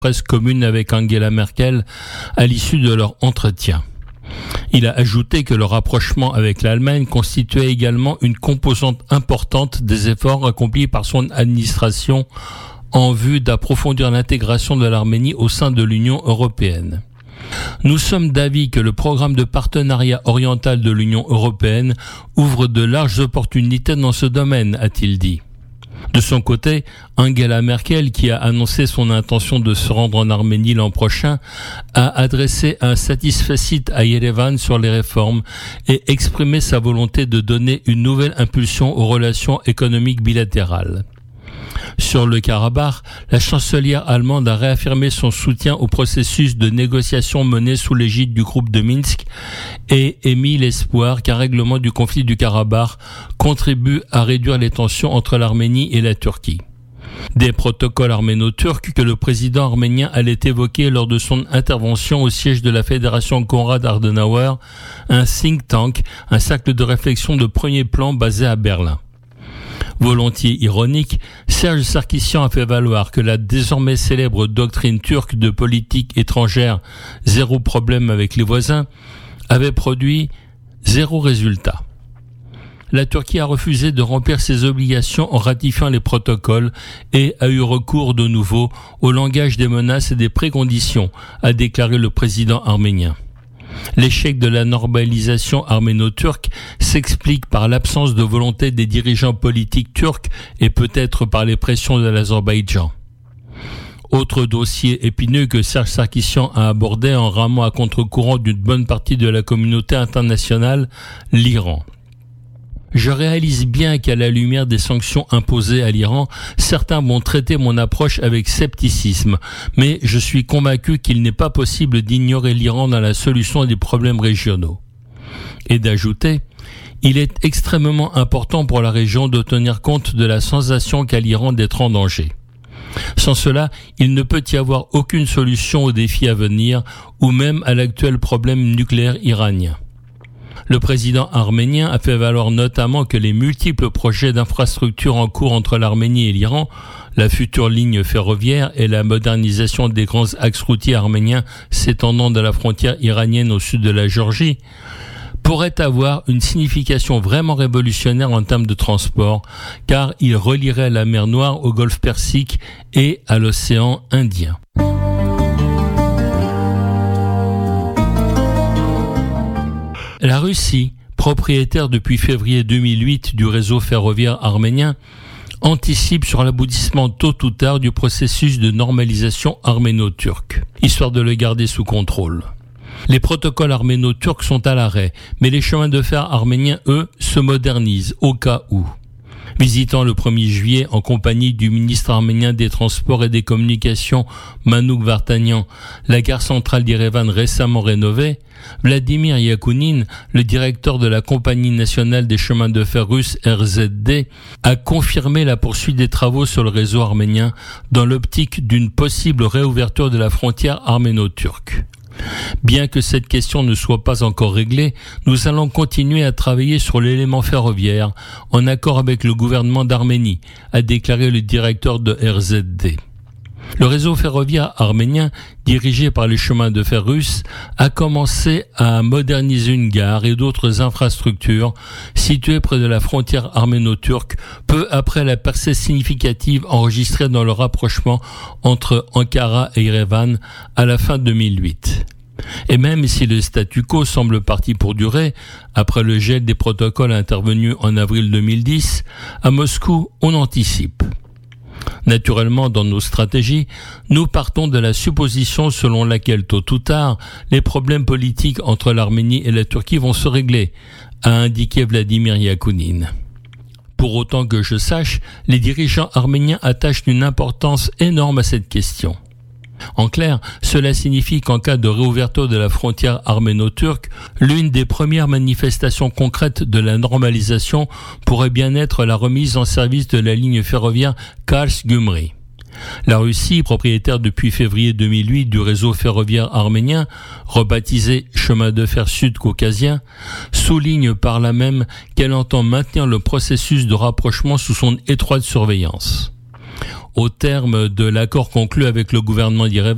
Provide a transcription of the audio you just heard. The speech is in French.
presse commune avec Angela Merkel à l'issue de leur entretien. Il a ajouté que le rapprochement avec l'Allemagne constituait également une composante importante des efforts accomplis par son administration en vue d'approfondir l'intégration de l'Arménie au sein de l'Union européenne. Nous sommes d'avis que le programme de partenariat oriental de l'Union européenne ouvre de larges opportunités dans ce domaine, a-t-il dit. De son côté, Angela Merkel, qui a annoncé son intention de se rendre en Arménie l'an prochain, a adressé un satisfecit à Yerevan sur les réformes et exprimé sa volonté de donner une nouvelle impulsion aux relations économiques bilatérales. Sur le Karabakh, la chancelière allemande a réaffirmé son soutien au processus de négociation mené sous l'égide du groupe de Minsk et émis l'espoir qu'un règlement du conflit du Karabakh contribue à réduire les tensions entre l'Arménie et la Turquie. Des protocoles arméno-turcs que le président arménien allait évoquer lors de son intervention au siège de la Fédération Konrad Adenauer, un think tank, un cercle de réflexion de premier plan basé à Berlin. Volontiers ironique, Serge Sarkissian a fait valoir que la désormais célèbre doctrine turque de politique étrangère « zéro problème avec les voisins » avait produit zéro résultat. La Turquie a refusé de remplir ses obligations en ratifiant les protocoles et a eu recours de nouveau au langage des menaces et des préconditions, a déclaré le président arménien. L'échec de la normalisation arméno-turque s'explique par l'absence de volonté des dirigeants politiques turcs et peut-être par les pressions de l'Azerbaïdjan. Autre dossier épineux que Serge Sarkissian a abordé en ramant à contre-courant d'une bonne partie de la communauté internationale, l'Iran. Je réalise bien qu'à la lumière des sanctions imposées à l'Iran, certains vont traiter mon approche avec scepticisme, mais je suis convaincu qu'il n'est pas possible d'ignorer l'Iran dans la solution des problèmes régionaux. Et d'ajouter, il est extrêmement important pour la région de tenir compte de la sensation qu'a l'Iran d'être en danger. Sans cela, il ne peut y avoir aucune solution aux défis à venir ou même à l'actuel problème nucléaire iranien. Le président arménien a fait valoir notamment que les multiples projets d'infrastructures en cours entre l'Arménie et l'Iran, la future ligne ferroviaire et la modernisation des grands axes routiers arméniens s'étendant de la frontière iranienne au sud de la Géorgie, pourraient avoir une signification vraiment révolutionnaire en termes de transport, car ils relieraient la mer Noire au golfe Persique et à l'océan Indien. La Russie, propriétaire depuis février 2008 du réseau ferroviaire arménien, anticipe sur l'aboutissement tôt ou tard du processus de normalisation arméno-turque, histoire de le garder sous contrôle. Les protocoles arméno-turcs sont à l'arrêt, mais les chemins de fer arméniens, eux, se modernisent au cas où. Visitant le 1er juillet en compagnie du ministre arménien des Transports et des Communications Manouk Vartanian, la gare centrale d'Erevan récemment rénovée, Vladimir Yakounine, le directeur de la compagnie nationale des chemins de fer russe RZD, a confirmé la poursuite des travaux sur le réseau arménien dans l'optique d'une possible réouverture de la frontière arméno-turque. Bien que cette question ne soit pas encore réglée, nous allons continuer à travailler sur l'élément ferroviaire en accord avec le gouvernement d'Arménie, a déclaré le directeur de RZD. Le réseau ferroviaire arménien, dirigé par les chemins de fer russes, a commencé à moderniser une gare et d'autres infrastructures situées près de la frontière arméno-turque, peu après la percée significative enregistrée dans le rapprochement entre Ankara et Erevan à la fin 2008. Et même si le statu quo semble parti pour durer, après le gel des protocoles intervenus en avril 2010, à Moscou, on anticipe. Naturellement, dans nos stratégies, nous partons de la supposition selon laquelle, tôt ou tard, les problèmes politiques entre l'Arménie et la Turquie vont se régler, a indiqué Vladimir Yakounine. Pour autant que je sache, les dirigeants arméniens attachent une importance énorme à cette question. En clair, cela signifie qu'en cas de réouverture de la frontière arméno-turque, l'une des premières manifestations concrètes de la normalisation pourrait bien être la remise en service de la ligne ferroviaire Kars-Gümri. La Russie, propriétaire depuis février 2008 du réseau ferroviaire arménien, rebaptisé Chemin de fer sud-caucasien, souligne par là même qu'elle entend maintenir le processus de rapprochement sous son étroite surveillance. Au terme de l'accord conclu avec le gouvernement d'Erevan,